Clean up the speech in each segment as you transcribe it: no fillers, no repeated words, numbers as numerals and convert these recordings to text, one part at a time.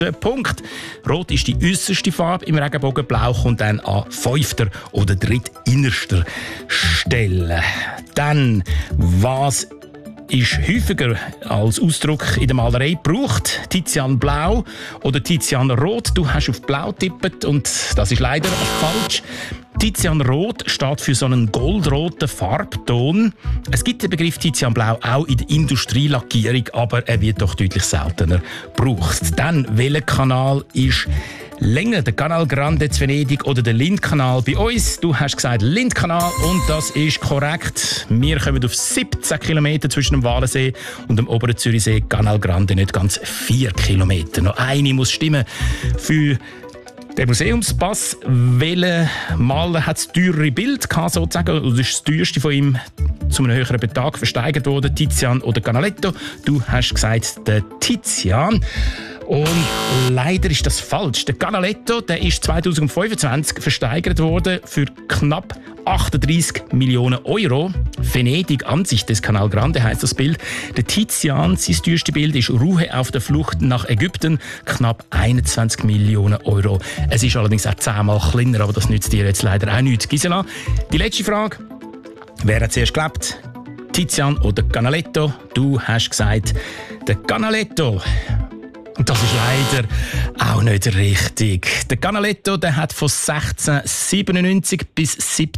Punkt. Rot ist die äusserste Farbe im Regenbogen, Blau kommt dann an 5. oder 3. Stelle. Dann, was ist häufiger als Ausdruck in der Malerei gebraucht? Tizian Blau oder Tizian Rot? Du hast auf Blau getippt und das ist leider falsch. Tizian Rot steht für so einen goldroten Farbton. Es gibt den Begriff Tizian Blau auch in der Industrielackierung, aber er wird doch deutlich seltener gebraucht. Dann, welcher Kanal ist länger, der Canal Grande zu Venedig oder der Lindkanal bei uns? Du hast gesagt Lindkanal und das ist korrekt. Wir kommen auf 17 Kilometer zwischen dem Walensee und dem oberen Zürichsee. Canal Grande nicht ganz 4 Kilometer. Noch eine muss stimmen für den Museumspass. Welcher Maler hat das teurere Bild gehabt, sozusagen? Oder ist das teuerste von ihm zu einem höheren Betrag versteigert worden? Tizian oder Canaletto? Du hast gesagt, der Tizian. Und leider ist das falsch. Der Canaletto, der ist 2025 versteigert worden für knapp 38 Millionen Euro. Venedig, Ansicht des Canal Grande heisst das Bild. Der Tizian, sein teuerstes Bild, ist Ruhe auf der Flucht nach Ägypten. Knapp 21 Millionen Euro. Es ist allerdings auch 10-mal kleiner, aber das nützt dir jetzt leider auch nichts. Gisela, die letzte Frage. Wer hat zuerst gelebt? Tizian oder Canaletto? Du hast gesagt, der Canaletto. Und das ist leider auch nicht richtig. Der Canaletto, der hat von 1697 bis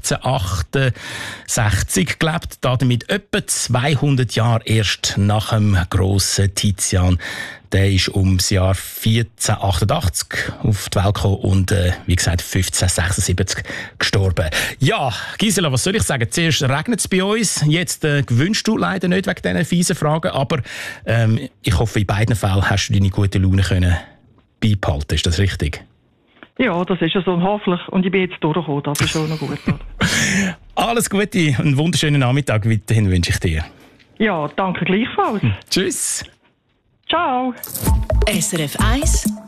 1768 gelebt, damit etwa 200 Jahre erst nach dem grossen Tizian. Der ist ums Jahr 1488 auf die Welt gekommen und, wie gesagt, 1576 gestorben. Ja, Gisela, was soll ich sagen? Zuerst regnet es bei uns, jetzt gewünscht du leider nicht wegen diesen fiesen Fragen, aber ich hoffe, in beiden Fällen hast du deine gute Laune können beibehalten. Ist das richtig? Ja, das ist ja so hoffentlich. Und ich bin jetzt durchgekommen, das ist schon noch gut. Alles Gute, einen wunderschönen Nachmittag weiterhin wünsche ich dir. Ja, danke gleichfalls. Tschüss. Ciao. SRF 1